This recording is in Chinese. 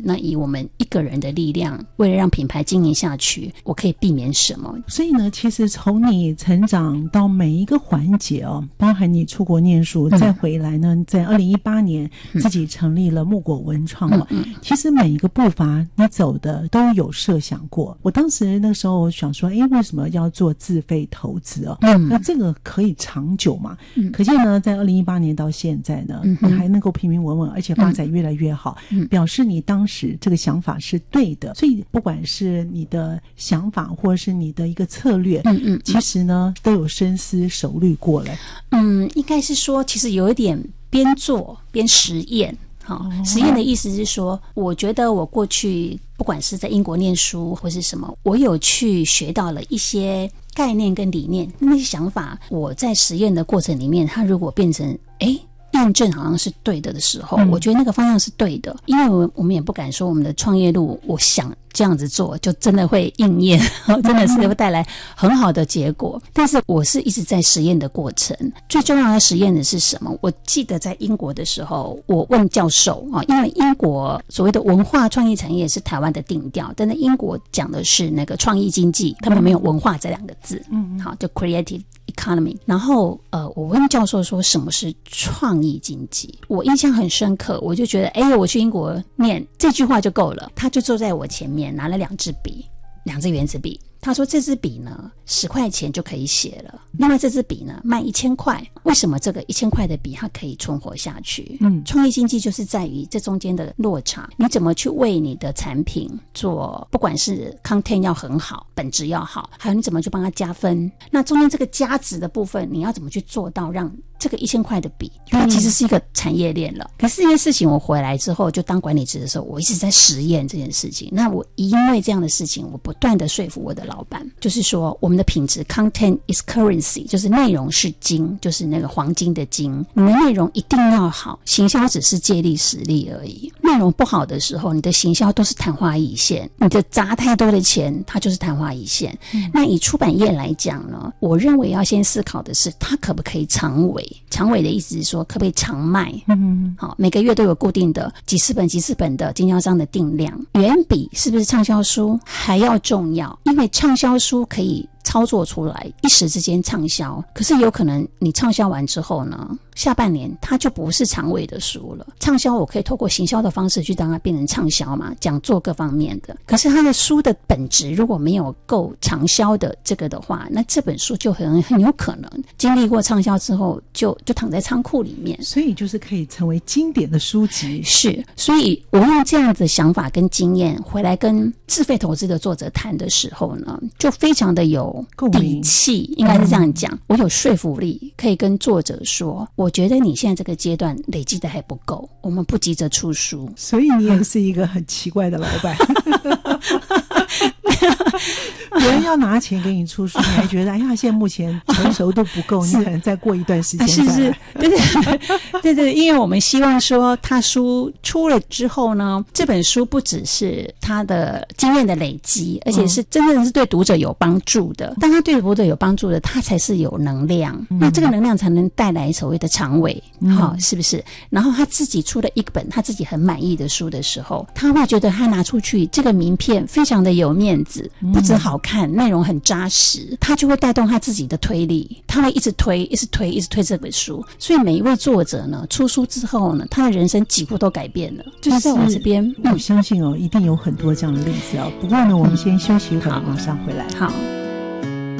那以我们一个人的力量，为了让品牌经营下去，我可以避免什么？ 所以呢，其实从你成长到每一个环节哦，包含你出国念书，再回来呢，在2018年自己成立了木果文创哦，其实每一个步伐你走的都有设想过。我当时那时候想说，为什么要做自费投资哦？那这个可以长久嘛？可见呢，在2018年到现在呢，你还能够平平稳稳，而且发展越来越好，表示你当时这个想法是对的。所以不管是你的想法或者是你的一个策略，其实呢都有深思熟虑过了。 应该是说其实有一点边做边实验。实验的意思是说，我觉得我过去不管是在英国念书或是什么，我有去学到了一些概念跟理念，那些想法我在实验的过程里面，它如果变成验证好像是对的时候，我觉得那个方向是对的。因为我们也不敢说我们的创业路我想这样子做就真的会应验，真的是会带来很好的结果。但是我是一直在实验的过程。最重要的实验的是什么？我记得在英国的时候，我问教授因为英国所谓的文化创意产业是台湾的定调，但是英国讲的是那个创意经济，他们没有文化这两个字，就 creative economy。 然后我问教授说什么是创意经济，我印象很深刻，我就觉得我去英国念这句话就够了。他就坐在我前面拿了2支笔，2支原子笔，他说这支笔呢10块钱就可以写了，另外这支笔呢卖1000块。为什么这个1000块的笔它可以存活下去？创意经济就是在于这中间的落差，你怎么去为你的产品做，不管是 content 要很好，本质要好，还有你怎么去帮它加分，那中间这个加值的部分你要怎么去做到让这个1000块的笔它其实是一个产业链了。可是这件事情我回来之后就当管理职的时候，我一直在实验这件事情。那我因为这样的事情，我不断的说服我的老板，就是说我们的品质 content is currency， 就是内容是金，就是那个黄金的金，你的内容一定要好，行销只是借力使力而已。内容不好的时候，你的行销都是昙花一现，你的砸太多的钱它就是昙花一现。那以出版业来讲呢，我认为要先思考的是它可不可以长尾。长尾的意思是说可不可以常卖，每个月都有固定的几十本的经销商的定量，远比是不是畅销书还要重要。因为畅销书可以操作出来，一时之间畅销，可是有可能你畅销完之后呢，下半年它就不是长尾的书了。畅销我可以透过行销的方式去让它变成畅销嘛，讲座各方面的，可是它的书的本质如果没有够长销的这个的话，那这本书就很有可能经历过畅销之后就躺在仓库里面， 所以就是可以成为经典的书籍。 是，所以我用这样的想法跟经验回来跟自费投资的作者谈的时候呢，就非常的有底气，应该是这样讲，我有说服力可以跟作者说，我觉得你现在这个阶段累积的还不够，我们不急着出书。 所以你也是一个很奇怪的老板别人要拿钱给你出书，你还觉得现在目前成熟度不够，你可能再过一段时间再来。 对，因为我们希望说他书出了之后呢，这本书不只是他的经验的累积，而且是真正是对读者有帮助的。当他对读者有帮助的，他才是有能量，那这个能量才能带来所谓的长尾，是不是？然后他自己出了一本他自己很满意的书的时候，他会觉得他拿出去这个名片非常的有面子，不止好看，内容很扎实，他就会带动他自己的推力，他会一直推这本书。所以每一位作者呢，出书之后呢，他的人生几乎都改变了。就是在我这边， 我相信一定有很多这样的例子不过呢，我们先休息一会儿，马上回来。 好。